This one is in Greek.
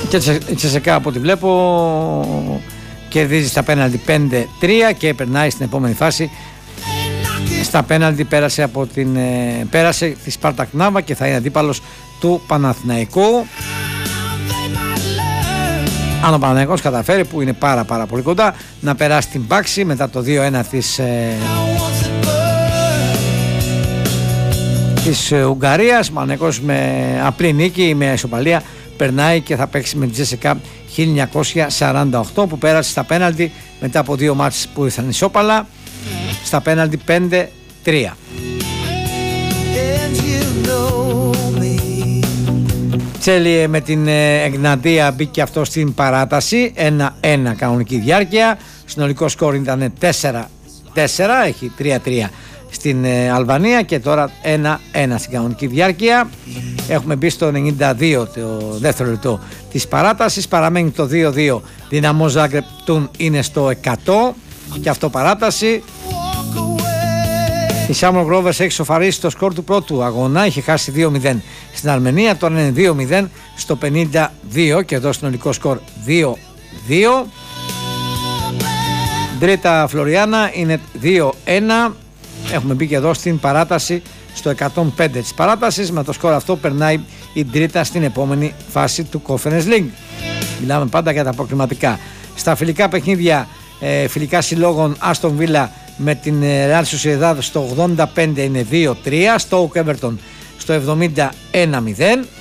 Και η Τσεσεκά από ό,τι βλέπω κερδίζει στα πέναλτι 5-3 και περνάει στην επόμενη φάση. Στα πέναλτι πέρασε τη Σπάρτακ Νάβα και θα είναι αντίπαλος του Παναθηναϊκού. Αν ο Παναθηναϊκός καταφέρει, που είναι πάρα πολύ κοντά, να περάσει την Πάξη μετά το 2-1 της Ουγγαρίας. Ο Παναθηναϊκός με απλή νίκη, με ισοπαλία, περνάει και θα παίξει με τη Τζέσικα 1948 που πέρασε στα πέναλτι μετά από 2 μάτς που ήρθαν ισόπαλα, στα πέναλτι 5-3. Τσέλιε με την Εγναντία μπήκε αυτό στην παράταση, 1-1 κανονική διάρκεια, συνολικό σκορ ήταν 4-4, έχει 3-3 στην Αλβανία και τώρα 1-1 στην κανονική διάρκεια. Έχουμε μπει στο 92 το δεύτερο λεπτό της παράτασης, παραμένει το 2-2, Δυναμό Ζάγκρεπ Τουν είναι στο 100 και αυτό παράταση. Η Σάμορ Rovers έχει σοφαρίσει το σκορ του πρώτου αγώνα, είχε χάσει 2-0 στην Αρμενία, τώρα είναι 2-0 στο 52 και εδώ συνολικό σκορ 2-2. Τρίτα Φλωριάνα είναι 2-1, έχουμε μπει και εδώ στην παράταση στο 105 της παράτασης, με το σκορ αυτό περνάει η Τρίτα στην επόμενη φάση του Conference League. Μιλάμε πάντα για τα προκριματικά. Στα φιλικά παιχνίδια, φιλικά συλλόγων, Άστον Βίλα με την Real Sociedad στο 85 είναι 2-3, στο Everton στο 70 1-0.